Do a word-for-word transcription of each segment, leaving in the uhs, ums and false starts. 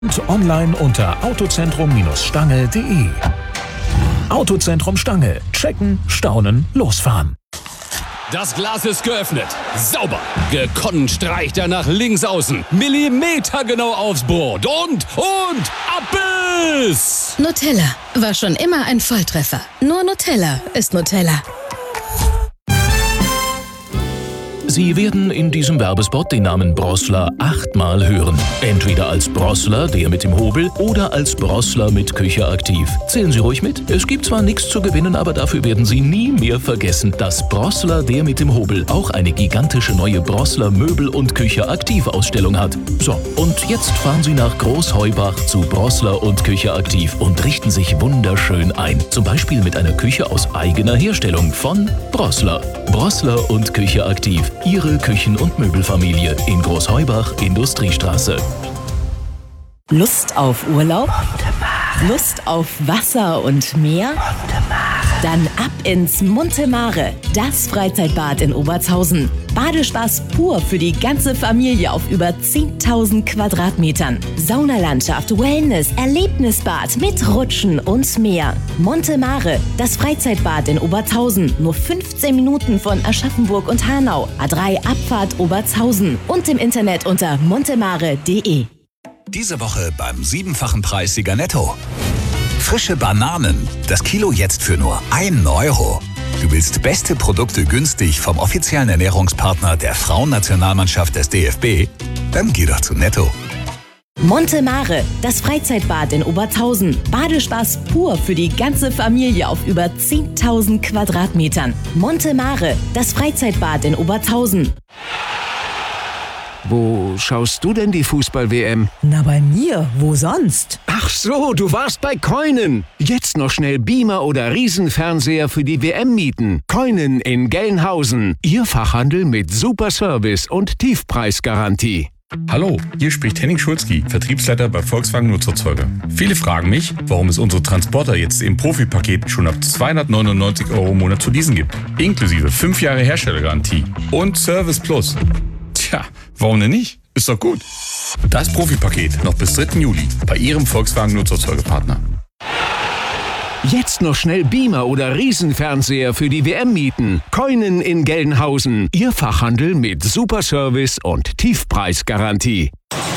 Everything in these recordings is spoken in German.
Und online unter autozentrum-stange punkt de. Autozentrum Stange. Checken, staunen, losfahren. Das Glas ist geöffnet. Sauber. Gekonnt streicht er nach links außen. Millimetergenau aufs Brot. Und, und, Abbiss! Nutella war schon immer ein Volltreffer. Nur Nutella ist Nutella. Sie werden in diesem Werbespot den Namen Brossler achtmal hören. Entweder als Brossler, der mit dem Hobel, oder als Brossler mit Küche aktiv. Zählen Sie ruhig mit. Es gibt zwar nichts zu gewinnen, aber dafür werden Sie nie mehr vergessen, dass Brossler, der mit dem Hobel, auch eine gigantische neue Brossler Möbel- und Küche aktiv Ausstellung hat. So, und jetzt fahren Sie nach Großheubach zu Brossler und Küche aktiv und richten sich wunderschön ein. Zum Beispiel mit einer Küche aus eigener Herstellung von Brossler. Brossler und Küche aktiv. Ihre Küchen- und Möbelfamilie in Großheubach, Industriestraße. Lust auf Urlaub? Lust auf Wasser und Meer? Dann ab ins Monte Mare, das Freizeitbad in Obertshausen. Badespaß pur für die ganze Familie auf über zehntausend Quadratmetern. Saunalandschaft, Wellness, Erlebnisbad mit Rutschen und mehr. Monte Mare, das Freizeitbad in Obertshausen. Nur fünfzehn Minuten von Aschaffenburg und Hanau. A drei Abfahrt Obertshausen. Und im Internet unter montemare punkt de. Diese Woche beim siebenfachen Preis Sieger Netto. Frische Bananen. Das Kilo jetzt für nur ein Euro. Du willst beste Produkte günstig vom offiziellen Ernährungspartner der Frauennationalmannschaft des D F B? Dann geh doch zu Netto. Monte Mare, das Freizeitbad in Obertshausen. Badespaß pur für die ganze Familie auf über zehntausend Quadratmetern. Monte Mare, das Freizeitbad in Obertshausen. Wo schaust du denn die Fußball-W M? Na, bei mir. Wo sonst? Ach so, du warst bei Koinen. Jetzt noch schnell Beamer oder Riesenfernseher für die W M mieten. Koinen in Gelnhausen. Ihr Fachhandel mit super Service und Tiefpreisgarantie. Hallo, hier spricht Henning Schulzki, Vertriebsleiter bei Volkswagen Nutzerzeuger. Viele fragen mich, warum es unsere Transporter jetzt im Profipaket schon ab zweihundertneunundneunzig Euro im Monat zu leasen gibt. Inklusive fünf Jahre Herstellergarantie und Service Plus. Tja, warum denn nicht? Ist doch gut. Das Profipaket noch bis dritten Juli bei Ihrem Volkswagen Nutzerzeugerpartner. Jetzt noch schnell Beamer oder Riesenfernseher für die W M mieten. Koinen in Gelnhausen. Ihr Fachhandel mit super Service und Tiefpreisgarantie.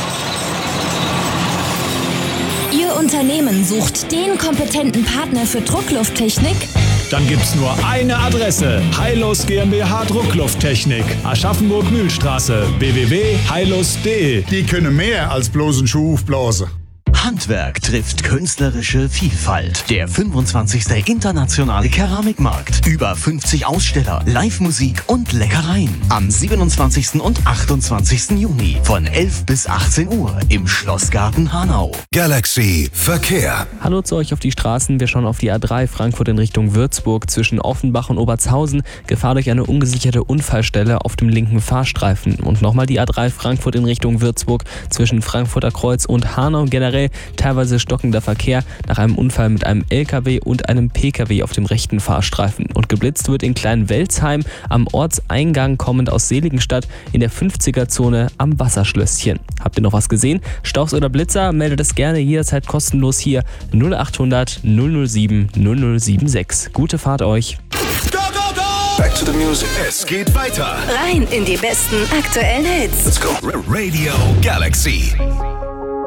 Ihr Unternehmen sucht den kompetenten Partner für Drucklufttechnik? Dann gibt's nur eine Adresse. Heilus GmbH Drucklufttechnik. Aschaffenburg-Mühlstraße. w w w punkt heilus punkt de. Die können mehr als bloß einen Schuh aufblasen. Handwerk trifft künstlerische Vielfalt. Der fünfundzwanzigste Internationale Keramikmarkt. Über fünfzig Aussteller, Live-Musik und Leckereien. Am siebenundzwanzigsten und achtundzwanzigsten Juni von elf bis achtzehn Uhr im Schlossgarten Hanau. Galaxy Verkehr. Hallo zu euch auf die Straßen. Wir schauen auf die A drei Frankfurt in Richtung Würzburg zwischen Offenbach und Obertshausen. Gefahr durch eine ungesicherte Unfallstelle auf dem linken Fahrstreifen. Und nochmal die A drei Frankfurt in Richtung Würzburg zwischen Frankfurter Kreuz und Hanau. Generell teilweise stockender Verkehr nach einem Unfall mit einem L K W und einem P K W auf dem rechten Fahrstreifen. Und geblitzt wird in Kleinwelzheim am Ortseingang kommend aus Seligenstadt in der fünfziger-Zone am Wasserschlösschen. Habt ihr noch was gesehen? Staus oder Blitzer? Meldet es gerne jederzeit kostenlos hier null achthundert null null sieben null null sieben sechs. Gute Fahrt euch! Back to the music. Es geht weiter. Rein in die besten aktuellen Hits. Let's go. Radio Galaxy.